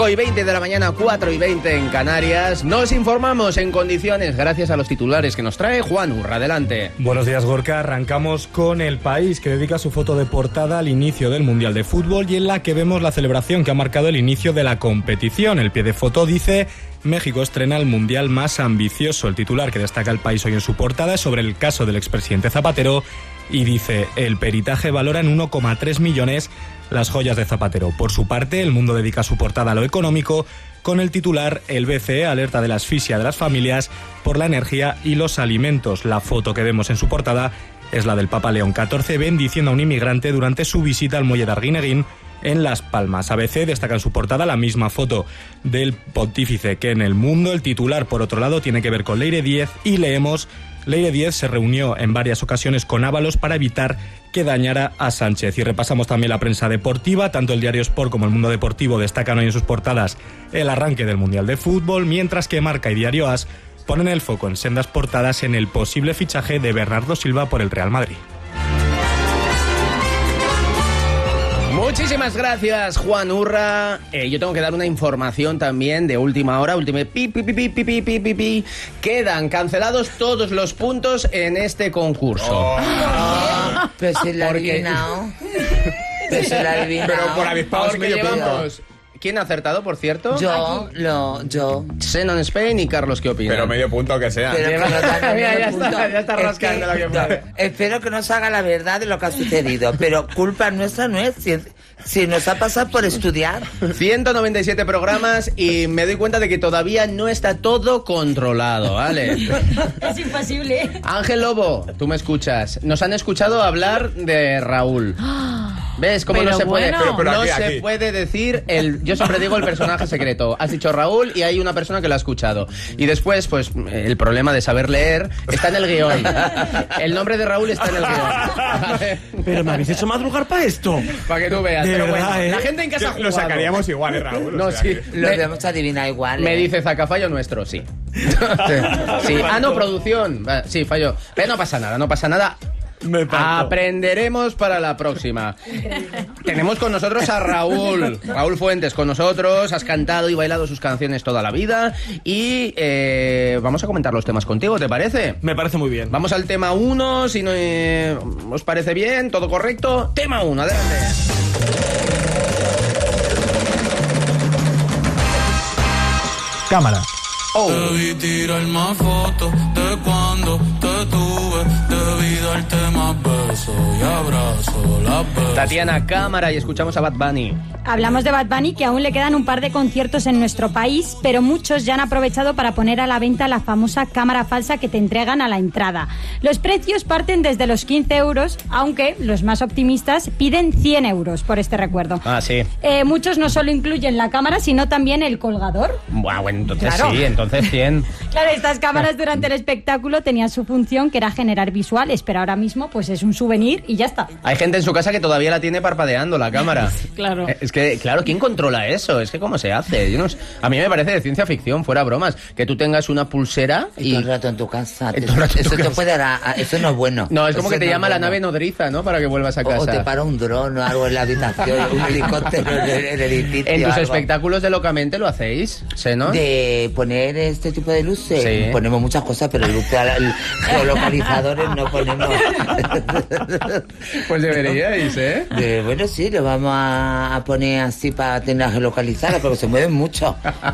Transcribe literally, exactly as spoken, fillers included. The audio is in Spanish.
cinco y veinte de la mañana, cuatro y veinte en Canarias. Nos informamos en condiciones gracias a los titulares que nos trae Juan Urra. Adelante. Buenos días, Gorka. Arrancamos con El País, que dedica su foto de portada al inicio del Mundial de Fútbol y en la que vemos la celebración que ha marcado el inicio de la competición. El pie de foto dice: México estrena el Mundial más ambicioso. El titular que destaca El País hoy en su portada es sobre el caso del expresidente Zapatero y dice: el peritaje valora en uno coma tres millones las joyas de Zapatero. Por su parte, El Mundo dedica su portada a lo económico con el titular: el B C E alerta de la asfixia de las familias por la energía y los alimentos. La foto que vemos en su portada es la del Papa León catorce bendiciendo a un inmigrante durante su visita al muelle de Arguineguín en Las Palmas. A B C destaca en su portada la misma foto del pontífice que en El Mundo. El titular, por otro lado, tiene que ver con Leire Díez y leemos: Leire Díez se reunió en varias ocasiones con Ábalos para evitar que dañara a Sánchez. Y repasamos también la prensa deportiva. Tanto el Diario Sport como el Mundo Deportivo destacan hoy en sus portadas el arranque del Mundial de Fútbol, mientras que Marca y Diario As ponen el foco en sendas portadas en el posible fichaje de Bernardo Silva por el Real Madrid. Muchísimas gracias, Juan Urra. Eh, yo tengo que dar una información también de última hora. Última pi, pi, pi, pi, pi, pi, pi, pi, pi. Quedan cancelados todos los puntos en este concurso. Oh. Oh. Pero si lo he adivinado. Pero si lo he adivinado. Pero por avispados medio punto. ¿Quién ha acertado, por cierto? Yo, lo, yo. Xenon Spain y Carlos, ¿qué opinan? Pero medio punto que sea. Pero que no tenga Mira, ya, punto. está, ya está rascando es que, lo que puede. No, espero que nos haga la verdad de lo que ha sucedido, pero culpa nuestra no es, si, si nos ha pasado por estudiar. ciento noventa y siete programas y me doy cuenta de que todavía no está todo controlado, ¿vale? Es imposible. Ángel Lobo, tú me escuchas. Nos han escuchado hablar de Raúl. ¿Ves cómo Pero no se bueno. puede? Pero, pero no aquí, se aquí. puede decir el. Yo siempre digo el personaje secreto. Has dicho Raúl y hay una persona que lo ha escuchado. Y después, pues, el problema de saber leer está en el guión. El nombre de Raúl está en el guión. Pero me habéis hecho madrugar para esto. Para que tú veas. De Pero verdad, bueno, ¿eh? la gente en casa ha Lo jugado. sacaríamos igual, ¿eh, Raúl? No, O sea, sí. que- Lo Me- debemos adivinar igual. Me ¿eh? dice Zaca, fallo nuestro, sí. Sí. Ah, no, producción. Va, sí, fallo. Pero no pasa nada, no pasa nada. Me parto. Aprenderemos para la próxima. Tenemos con nosotros a Raúl. Raúl Fuentes con nosotros. Has cantado y bailado sus canciones toda la vida. Y eh, vamos a comentar los temas contigo, ¿te parece? Me parece muy bien. Vamos al tema uno, si no eh, os parece bien, todo correcto. Tema uno, adelante. Cámara. Oh. Debí tirar más fotos de cuando te tuve. Debí darte más besos y abrazo las veces. Tatiana, cámara y escuchamos a Bad Bunny. Hablamos de Bad Bunny, que aún le quedan un par de conciertos en nuestro país, pero muchos ya han aprovechado para poner a la venta la famosa cámara falsa que te entregan a la entrada. Los precios parten desde los quince euros, aunque los más optimistas piden cien euros por este recuerdo. Ah, sí. Eh, muchos no solo incluyen la cámara, sino también el colgador. Bueno, bueno, entonces Claro. sí, entonces cien. Claro, estas cámaras durante el espectáculo tenían su función, que era generar visuales, pero ahora mismo pues es un souvenir y ya está. Hay gente en su casa que todavía la tiene parpadeando la cámara. Claro. Eh, Es que, claro, ¿quién controla eso? Es que ¿cómo se hace? Yo no sé. A mí me parece de ciencia ficción, fuera bromas, que tú tengas una pulsera Y y... todo el rato en tu casa. Y todo el rato en tu Eso te casa. puede dar a- a- eso no es bueno. No, es como Eso que te no llama la bueno. nave nodriza, ¿no? Para que vuelvas a O, o te casa. para un dron o algo en la habitación, un helicóptero en el, en el edificio. En tus algo. espectáculos de Locamente lo hacéis, ¿sí, no? De poner este tipo de luces, Sí. ponemos muchas cosas, pero luces, el- geolocalizadores no ponemos. Pues deberíais, ¿eh? De- bueno, sí, lo vamos a, a poner así para tener geolocalizada, porque se mueven mucho.